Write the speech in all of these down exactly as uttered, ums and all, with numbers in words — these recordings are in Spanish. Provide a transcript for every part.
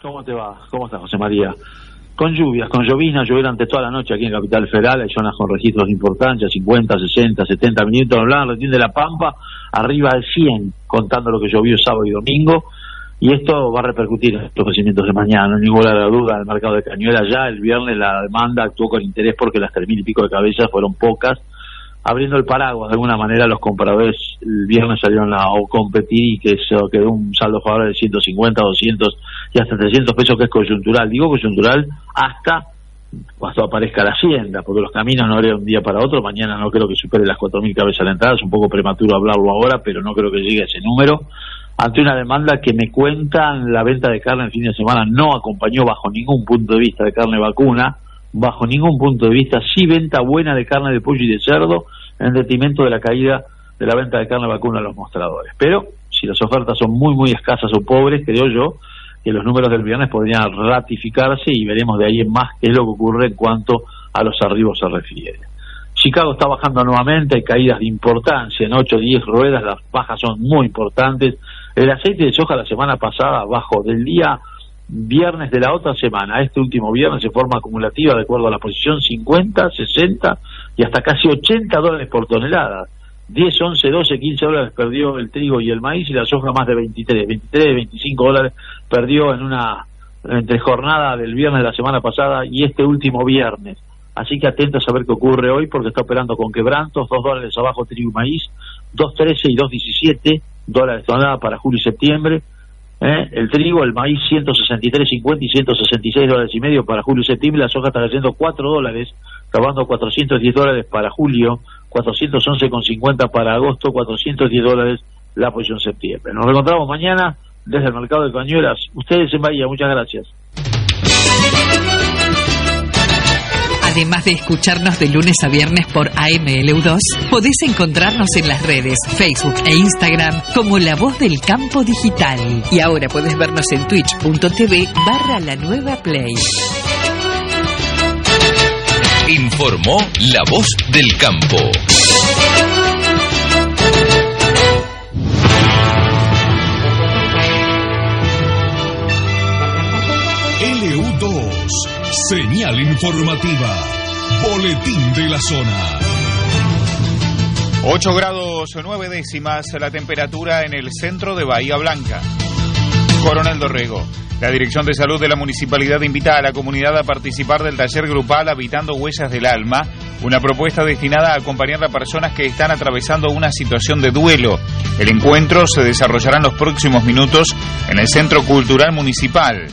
¿Cómo te va? ¿Cómo estás, José María? Con lluvias, con llovizna, llover ante toda la noche aquí en Capital Federal. Hay zonas con registros de importancia, cincuenta, sesenta, setenta minutos. Hablando del Retín de la Pampa, arriba de cien, contando lo que llovió sábado y domingo. Y esto va a repercutir en los vencimientos de mañana, no hay ninguna duda. El mercado de Cañuelas ya el viernes la demanda actuó con interés porque las tres mil y pico de cabezas fueron pocas, abriendo el paraguas. De alguna manera los compradores el viernes salieron a competir y que eso quedó un saldo favorable de ciento cincuenta, doscientos y hasta trescientos pesos, que es coyuntural. Digo coyuntural hasta cuando aparezca la hacienda, porque los caminos no abrieron de un día para otro. Mañana no creo que supere las cuatro mil cabezas a la entrada, es un poco prematuro hablarlo ahora, pero no creo que llegue a ese número. Ante una demanda que me cuentan, la venta de carne el fin de semana no acompañó bajo ningún punto de vista de carne vacuna, bajo ningún punto de vista, sí venta buena de carne de pollo y de cerdo, en detrimento de la caída de la venta de carne vacuna a los mostradores. Pero si las ofertas son muy muy escasas o pobres, creo yo que los números del viernes podrían ratificarse y veremos de ahí en más qué es lo que ocurre en cuanto a los arribos se refiere. Chicago está bajando nuevamente, hay caídas de importancia en ocho o diez ruedas, las bajas son muy importantes. El aceite de soja la semana pasada bajó del día viernes de la otra semana a este último viernes en forma acumulativa, de acuerdo a la posición, cincuenta, sesenta y hasta casi ochenta dólares por tonelada. diez, once, doce, quince dólares perdió el trigo y el maíz, y la soja más de veintitrés, veintitrés, veinticinco dólares perdió en una entre jornada del viernes de la semana pasada y este último viernes. Así que atentos a ver qué ocurre hoy, porque está operando con quebrantos, dos dólares abajo trigo y maíz, dos trece y dos diecisiete dólares tonelada para julio y septiembre. ¿Eh? El trigo, el maíz ciento sesenta y tres cincuenta y ciento sesenta y seis dólares y medio para julio y septiembre. La soja está cayendo cuatro dólares, acabando cuatrocientos diez dólares para julio, cuatrocientos once cincuenta para agosto, cuatrocientos diez dólares la posición septiembre. Nos reencontramos mañana desde el mercado de Cañuelas. Ustedes en Bahía, muchas gracias. Además de escucharnos de lunes a viernes por A M L U dos, podés encontrarnos en las redes Facebook e Instagram como La Voz del Campo Digital. Y ahora podés vernos en twitch punto tv barra La Nueva Play. Informó La Voz del Campo. L U dos, señal informativa, boletín de la zona. ocho grados nueve décimas la temperatura en el centro de Bahía Blanca. Coronel Dorrego. La Dirección de Salud de la Municipalidad invita a la comunidad a participar del taller grupal Habitando Huellas del Alma, una propuesta destinada a acompañar a personas que están atravesando una situación de duelo. El encuentro se desarrollará en los próximos minutos en el Centro Cultural Municipal.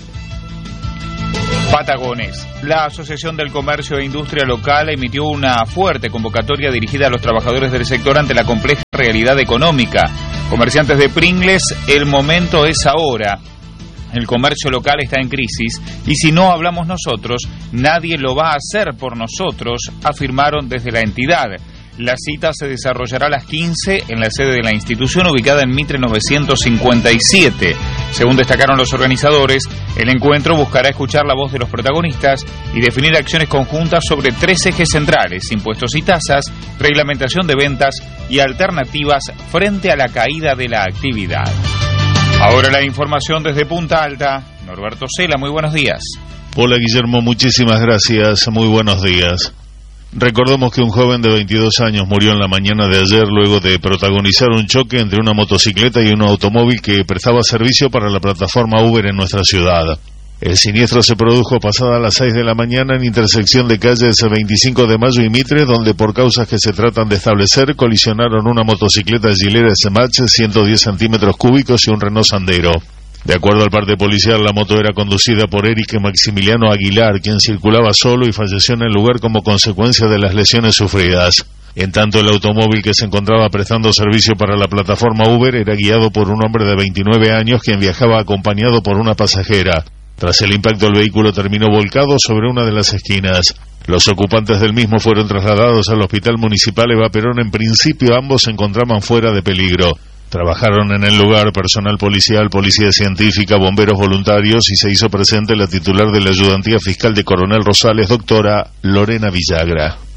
Patagones. La Asociación del Comercio e Industria Local emitió una fuerte convocatoria dirigida a los trabajadores del sector ante la compleja realidad económica. Comerciantes de Pringles, el momento es ahora. El comercio local está en crisis y si no hablamos nosotros, nadie lo va a hacer por nosotros, afirmaron desde la entidad. La cita se desarrollará a las quince en la sede de la institución ubicada en Mitre novecientos cincuenta y siete. Según destacaron los organizadores, el encuentro buscará escuchar la voz de los protagonistas y definir acciones conjuntas sobre tres ejes centrales: impuestos y tasas, reglamentación de ventas y alternativas frente a la caída de la actividad. Ahora la información desde Punta Alta. Norberto Cela, muy buenos días. Hola Guillermo, muchísimas gracias, muy buenos días. Recordemos que un joven de veintidós años murió en la mañana de ayer luego de protagonizar un choque entre una motocicleta y un automóvil que prestaba servicio para la plataforma Uber en nuestra ciudad. El siniestro se produjo pasada las seis de la mañana en intersección de calles veinticinco de mayo y Mitre, donde por causas que se tratan de establecer colisionaron una motocicleta Gilera S-Match ciento diez centímetros cúbicos y un Renault Sandero. De acuerdo al parte policial, la moto era conducida por Eric Maximiliano Aguilar, quien circulaba solo y falleció en el lugar como consecuencia de las lesiones sufridas. En tanto, el automóvil que se encontraba prestando servicio para la plataforma Uber era guiado por un hombre de veintinueve años, quien viajaba acompañado por una pasajera. Tras el impacto, el vehículo terminó volcado sobre una de las esquinas. Los ocupantes del mismo fueron trasladados al Hospital Municipal Eva Perón. En principio, ambos se encontraban fuera de peligro. Trabajaron en el lugar personal policial, policía científica, bomberos voluntarios y se hizo presente la titular de la Ayudantía Fiscal de Coronel Rosales, doctora Lorena Villagra.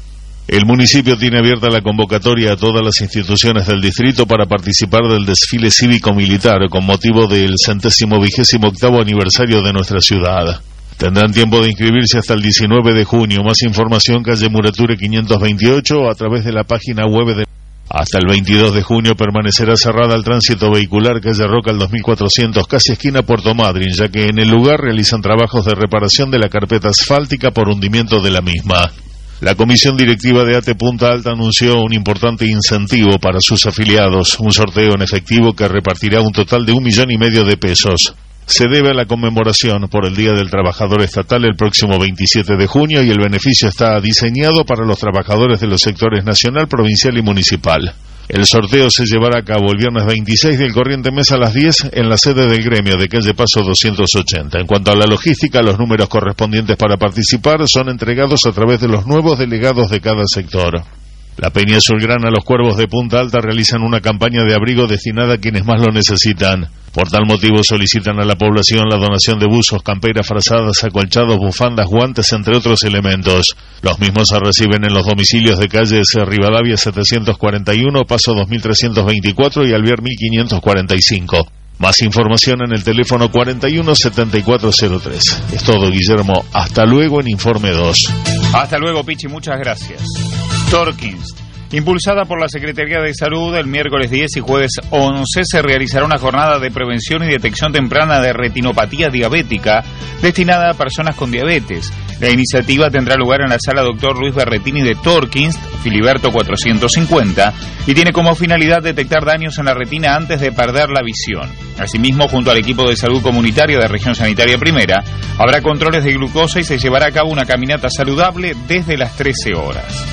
El municipio tiene abierta la convocatoria a todas las instituciones del distrito para participar del desfile cívico-militar con motivo del centésimo vigésimo octavo aniversario de nuestra ciudad. Tendrán tiempo de inscribirse hasta el diecinueve de junio. Más información calle Murature quinientos veintiocho o a través de la página web de... Hasta el veintidós de junio permanecerá cerrada el tránsito vehicular calle Roca al dos mil cuatrocientos, casi esquina Puerto Madryn, ya que en el lugar realizan trabajos de reparación de la carpeta asfáltica por hundimiento de la misma. La comisión directiva de A T E Punta Alta anunció un importante incentivo para sus afiliados, un sorteo en efectivo que repartirá un total de un millón y medio de pesos. Se debe a la conmemoración por el Día del Trabajador Estatal el próximo veintisiete de junio y el beneficio está diseñado para los trabajadores de los sectores nacional, provincial y municipal. El sorteo se llevará a cabo el viernes veintiséis del corriente mes a las diez en la sede del gremio de calle Paso doscientos ochenta. En cuanto a la logística, los números correspondientes para participar son entregados a través de los nuevos delegados de cada sector. La Peña Azulgrana Los Cuervos de Punta Alta realizan una campaña de abrigo destinada a quienes más lo necesitan. Por tal motivo solicitan a la población la donación de buzos, camperas, frazadas, acolchados, bufandas, guantes, entre otros elementos. Los mismos se reciben en los domicilios de calles Rivadavia setecientos cuarenta y uno, Paso dos mil trescientos veinticuatro y Alvear mil quinientos cuarenta y cinco. Más información en el teléfono cuarenta y uno setenta y cuatro cero tres. Es todo, Guillermo. Hasta luego en Informe dos. Hasta luego, Pichi. Muchas gracias. Torkins. Impulsada por la Secretaría de Salud, el miércoles diez y jueves once se realizará una jornada de prevención y detección temprana de retinopatía diabética destinada a personas con diabetes. La iniciativa tendrá lugar en la sala Doctor Luis Berretini de Torkins, Filiberto cuatrocientos cincuenta, y tiene como finalidad detectar daños en la retina antes de perder la visión. Asimismo, junto al equipo de salud comunitaria de Región Sanitaria Primera, habrá controles de glucosa y se llevará a cabo una caminata saludable desde las trece horas.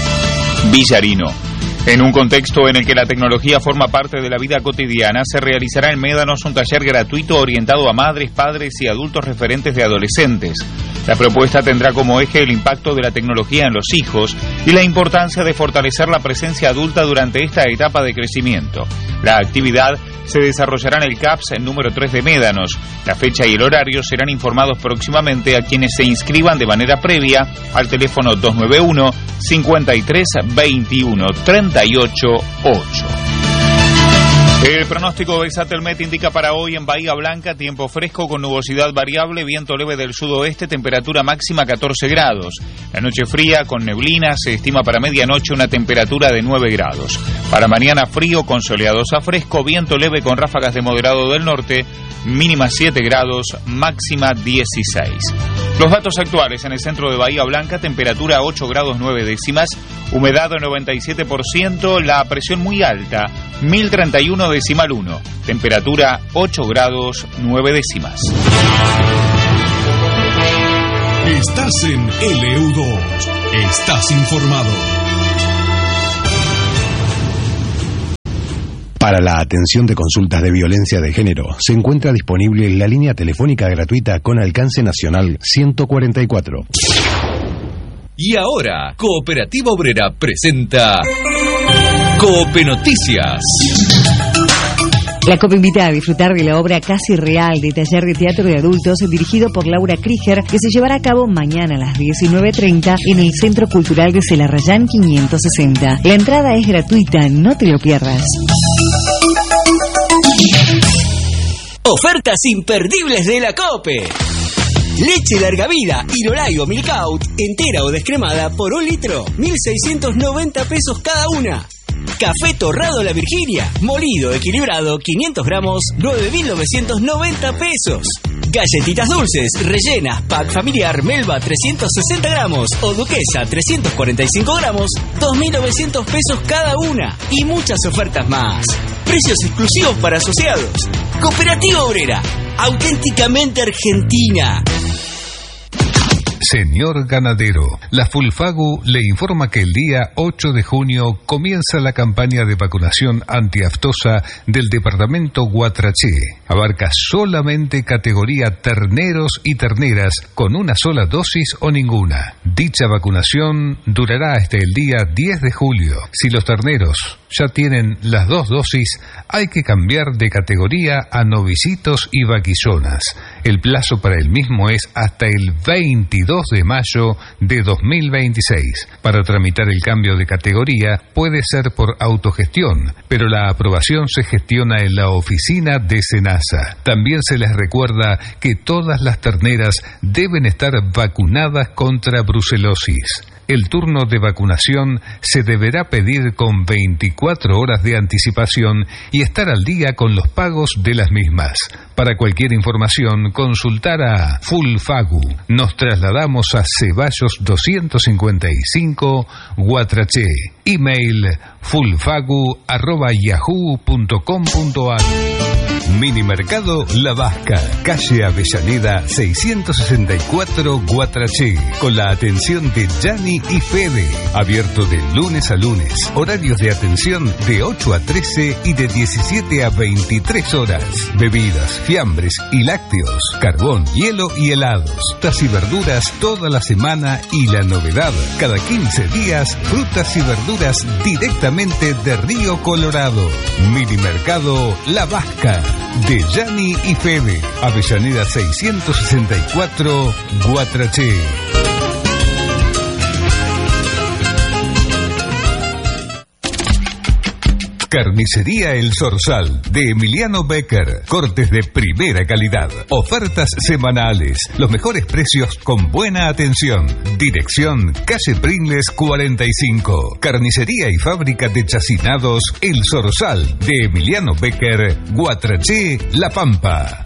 Villarino. En un contexto en el que la tecnología forma parte de la vida cotidiana, se realizará en Médanos un taller gratuito orientado a madres, padres y adultos referentes de adolescentes. La propuesta tendrá como eje el impacto de la tecnología en los hijos y la importancia de fortalecer la presencia adulta durante esta etapa de crecimiento. La actividad se desarrollará en el C A P S en número tres de Médanos. La fecha y el horario serán informados próximamente a quienes se inscriban de manera previa al teléfono dos nueve uno, cincuenta y tres, veintiuno, treinta y ocho, ocho. El pronóstico de Satelmet indica para hoy en Bahía Blanca tiempo fresco con nubosidad variable, viento leve del sudoeste, temperatura máxima catorce grados. La noche fría con neblina, se estima para medianoche una temperatura de nueve grados. Para mañana frío con soleados a fresco, viento leve con ráfagas de moderado del norte, mínima siete grados, máxima dieciséis. Los datos actuales en el centro de Bahía Blanca, temperatura ocho grados nueve décimas, humedad noventa y siete por ciento, la presión muy alta, mil treinta y uno decimal uno, temperatura ocho grados nueve décimas. Estás en L U dos, estás informado. Para la atención de consultas de violencia de género, se encuentra disponible la línea telefónica gratuita con alcance nacional ciento cuarenta y cuatro. Y ahora, Cooperativa Obrera presenta Cope Noticias. La COP invita a disfrutar de la obra Casi Real de taller de teatro de adultos dirigido por Laura Krieger, que se llevará a cabo mañana a las diecinueve treinta en el Centro Cultural de Celarrayán quinientos sesenta. La entrada es gratuita, no te lo pierdas. Ofertas imperdibles de la COPE. Leche larga vida y Lolaio Milk Out, entera o descremada por un litro, mil seiscientos noventa pesos cada una. Café torrado La Virginia, molido, equilibrado, quinientos gramos, nueve mil novecientos noventa pesos. Galletitas dulces, rellenas, pack familiar, Melva, trescientos sesenta gramos o Duquesa, trescientos cuarenta y cinco gramos, dos mil novecientos pesos cada una. Y muchas ofertas más. Precios exclusivos para asociados. Cooperativa Obrera, auténticamente argentina. Señor ganadero, la Fulfagu le informa que el día ocho de junio comienza la campaña de vacunación antiaftosa del departamento Guatraché. Abarca solamente categoría terneros y terneras con una sola dosis o ninguna. Dicha vacunación durará hasta el día diez de julio. Si los terneros ya tienen las dos dosis, hay que cambiar de categoría a novicitos y vaquillonas. El plazo para el mismo es hasta el veintidós de mayo de dos mil veintiséis. Para tramitar el cambio de categoría puede ser por autogestión, pero la aprobación se gestiona en la oficina de SENASA. También se les recuerda que todas las terneras deben estar vacunadas contra brucelosis. El turno de vacunación se deberá pedir con veinticuatro horas de anticipación y estar al día con los pagos de las mismas. Para cualquier información, consultar a Fulfagu. Nos trasladamos a Ceballos doscientos cincuenta y cinco, Guatraché. Email fulfagu arroba yahoo punto com punto ar. Minimercado La Vasca, calle Avellaneda seiscientos sesenta y cuatro, Guatraché, con la atención de Gianni y Fede. Abierto de lunes a lunes. Horarios de atención de ocho a trece y de diecisiete a veintitrés horas. Bebidas, fiambres y lácteos, carbón, hielo y helados. Frutas y verduras toda la semana y la novedad, cada quince días, frutas y verduras directamente de Río Colorado. Minimercado La Vasca, de Gianni y Fede, Avellaneda seiscientos sesenta y cuatro, Guatraché. Carnicería El Zorzal, de Emiliano Becker. Cortes de primera calidad. Ofertas semanales. Los mejores precios con buena atención. Dirección calle Pringles cuarenta y cinco. Carnicería y fábrica de chacinados El Zorzal, de Emiliano Becker, Guatraché, La Pampa.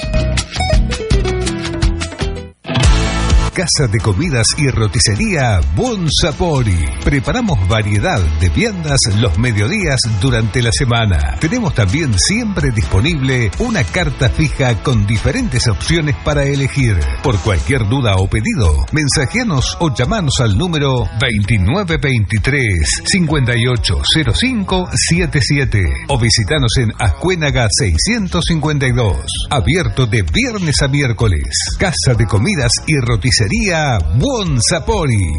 Casa de comidas y roticería Buon Sapori. Preparamos variedad de viandas los mediodías durante la semana. Tenemos también siempre disponible una carta fija con diferentes opciones para elegir. Por cualquier duda o pedido, mensajeanos o llamanos al número veintinueve veintitrés, cincuenta y ocho cero cinco setenta y siete o visitanos en Ascuénaga seiscientos cincuenta y dos. Abierto de viernes a miércoles. Casa de comidas y roticería Buon Sapori.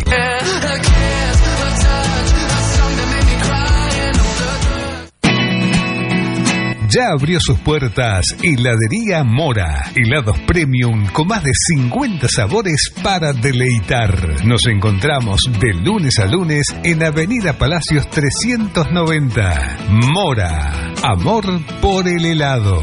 Ya abrió sus puertas Heladería Mora. Helados premium con más de cincuenta sabores para deleitar. Nos encontramos de lunes a lunes en Avenida Palacios trescientos noventa. Mora. Amor por el helado.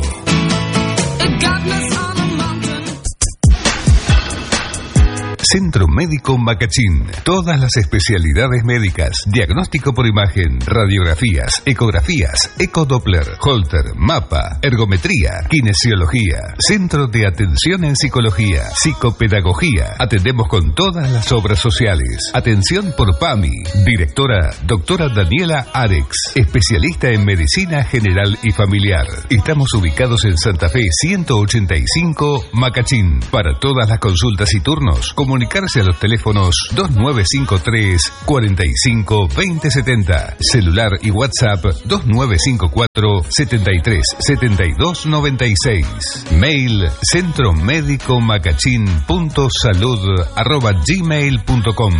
Centro Médico Macachín. Todas las especialidades médicas. Diagnóstico por imagen, radiografías, ecografías, ecodoppler, holter, mapa, ergometría, kinesiología. Centro de atención en psicología, psicopedagogía. Atendemos con todas las obras sociales. Atención por PAMI. Directora, doctora Daniela Arex. Especialista en medicina general y familiar. Estamos ubicados en Santa Fe ciento ochenta y cinco, Macachín. Para todas las consultas y turnos, comunicarse a los teléfonos dos nueve cinco tres, cuarenta y cinco, veinte setenta, celular y WhatsApp dos nueve cinco cuatro, setenta y tres, setenta y dos noventa y seis, mail centromédicomacachín punto salud arroba gmail punto com.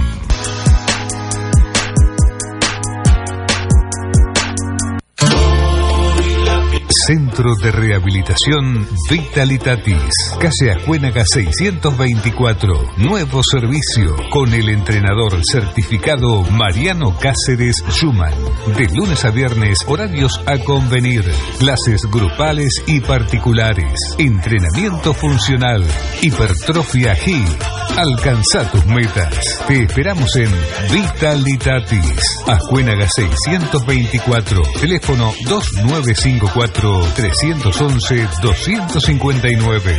Centro de Rehabilitación Vitalitatis, calle Ascuénaga seiscientos veinticuatro. Nuevo servicio con el entrenador certificado Mariano Cáceres Schumann. De lunes a viernes, horarios a convenir. Clases grupales y particulares. Entrenamiento funcional. Hipertrofia G I. Alcanza tus metas. Te esperamos en Vitalitatis, Ascuénaga seiscientos veinticuatro. Teléfono dos nueve cinco cuatro, tres uno uno, dos cinco nueve.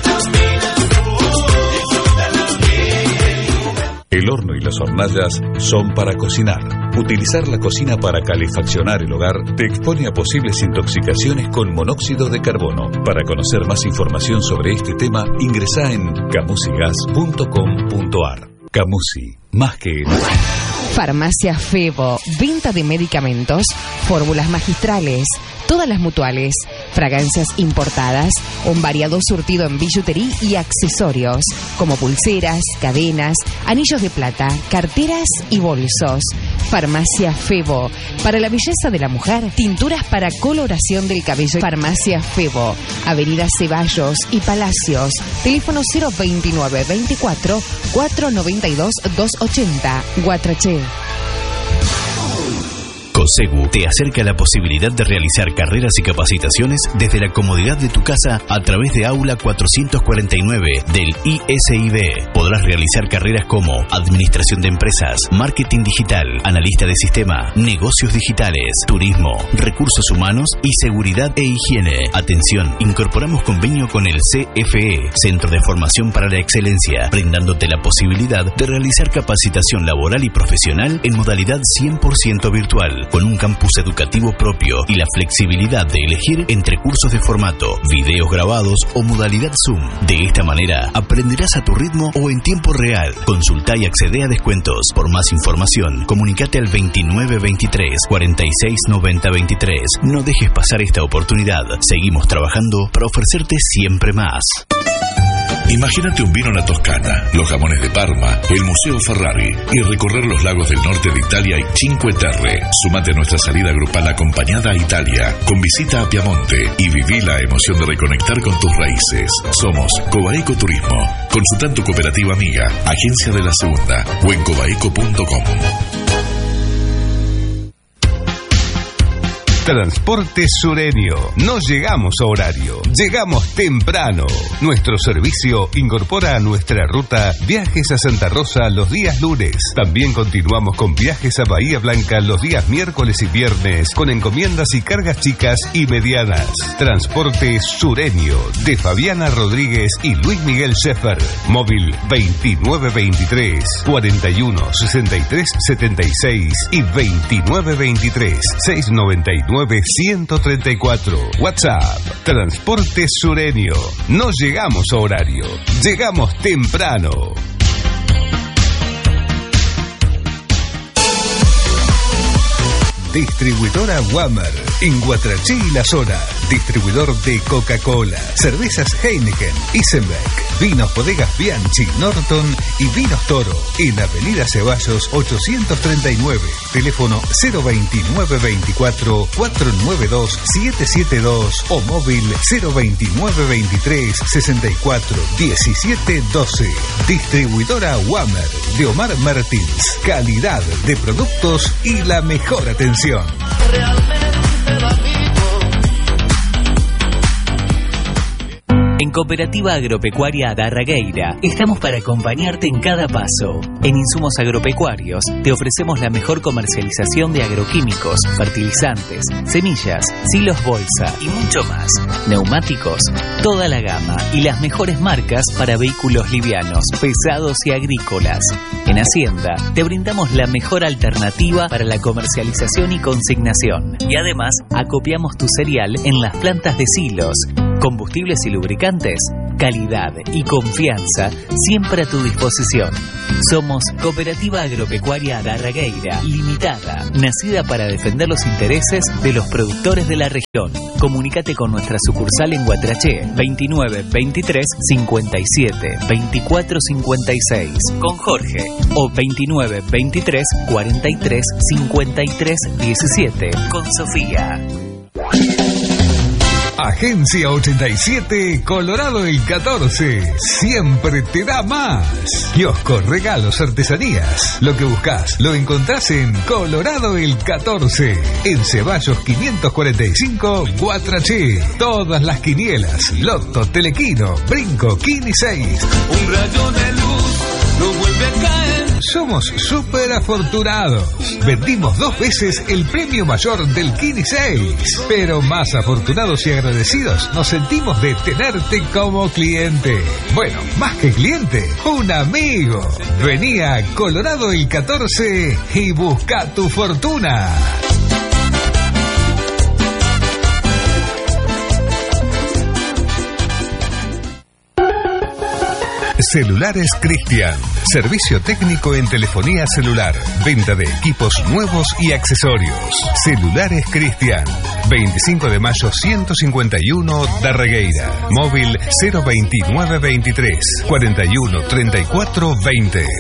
El horno y las hornallas son para cocinar. Utilizar la cocina para calefaccionar el hogar te expone a posibles intoxicaciones con monóxido de carbono. Para conocer más información sobre este tema, ingresá en camusigas punto com punto ar. Camusi, más que energía. Farmacia Febo, venta de medicamentos, fórmulas magistrales, todas las mutuales, fragancias importadas, un variado surtido en billutería y accesorios, como pulseras, cadenas, anillos de plata, carteras y bolsos. Farmacia Febo. Para la belleza de la mujer, tinturas para coloración del cabello. Farmacia Febo. Avenida Ceballos y Palacios. Teléfono cero veintinueve veinticuatro cuatrocientos noventa y dos doscientos ochenta. Guatraché. COSEGU te acerca la posibilidad de realizar carreras y capacitaciones desde la comodidad de tu casa a través de Aula cuatrocientos cuarenta y nueve del I S I B. Podrás realizar carreras como Administración de Empresas, Marketing Digital, Analista de Sistema, Negocios Digitales, Turismo, Recursos Humanos y Seguridad e Higiene. Atención, incorporamos convenio con el C F E, Centro de Formación para la Excelencia, brindándote la posibilidad de realizar capacitación laboral y profesional en modalidad cien por ciento virtual, con un campus educativo propio y la flexibilidad de elegir entre cursos de formato, videos grabados o modalidad Zoom. De esta manera, aprenderás a tu ritmo o en tiempo real. Consulta y accede a descuentos. Por más información, comunicate al veintinueve veintitrés cuarenta y seis noventa veintitrés. No dejes pasar esta oportunidad. Seguimos trabajando para ofrecerte siempre más. Imagínate un vino en la Toscana, los jamones de Parma, el Museo Ferrari y recorrer los lagos del norte de Italia y Cinque Terre. Sumate a nuestra salida grupal acompañada a Italia, con visita a Piamonte y viví la emoción de reconectar con tus raíces. Somos Cobaeco Turismo. Consulta en tu cooperativa amiga, Agencia de la Segunda o en cobaeco punto com. Transporte Sureño. No llegamos a horario, llegamos temprano. Nuestro servicio incorpora a nuestra ruta viajes a Santa Rosa los días lunes. También continuamos con viajes a Bahía Blanca los días miércoles y viernes, con encomiendas y cargas chicas y medianas. Transporte Sureño, de Fabiana Rodríguez y Luis Miguel Scheffer. Móvil veintinueve veintitrés cuarenta y uno sesenta y tres setenta y seis y veintinueve veintitrés seiscientos noventa y nueve ciento treinta y cuatro. WhatsApp. Transporte Sureño. No llegamos a horario, llegamos temprano. Distribuidora Wammer, en Guatraché y la zona. Distribuidor de Coca-Cola, cervezas Heineken, Isenbeck, vinos bodegas Bianchi, Norton y vinos Toro. En Avenida Ceballos ochocientos treinta y nueve. Teléfono cero veintinueve veinticuatro cuatrocientos noventa y dos setecientos setenta y dos o móvil cero veintinueve veintitrés sesenta y cuatro diecisiete doce. Distribuidora Wammer de Omar Martins. Calidad de productos y la mejor atención. En Cooperativa Agropecuaria Darragueira estamos para acompañarte en cada paso. En insumos agropecuarios te ofrecemos la mejor comercialización de agroquímicos, fertilizantes, semillas, silos bolsa y mucho más. Neumáticos, toda la gama y las mejores marcas para vehículos livianos, pesados y agrícolas. En Hacienda te brindamos la mejor alternativa para la comercialización y consignación. Y además acopiamos tu cereal en las plantas de silos. Combustibles y lubricantes, calidad y confianza siempre a tu disposición. Somos Cooperativa Agropecuaria Darragueira Limitada, nacida para defender los intereses de los productores de la región. Comunícate con nuestra sucursal en Guatraché, veintinueve veintitrés cincuenta y siete veinticuatro cincuenta y seis, con Jorge, o veintinueve veintitrés cuarenta y tres cincuenta y tres diecisiete, con Sofía. Agencia ochenta y siete, Colorado el catorce, siempre te da más. Kioscos, regalos, artesanías. Lo que buscas lo encontrás en Colorado el catorce, en Ceballos quinientos cuarenta y cinco, Guatraché. Todas las quinielas, Loto, Telequino, Brinco, Kini seis. Un rayo de luz no vuelve a caer. Somos súper afortunados. Vendimos dos veces el premio mayor del Kini seis. Pero más afortunados y agradecidos nos sentimos de tenerte como cliente. Bueno, más que cliente, un amigo. Vení a Colorado el catorce y busca tu fortuna. Celulares Cristian. Servicio técnico en telefonía celular. Venta de equipos nuevos y accesorios. Celulares Cristian. veinticinco de mayo ciento cincuenta y uno, Darragueira. Móvil cero veintinueve veintitrés cuarenta y uno treinta y cuatro veinte.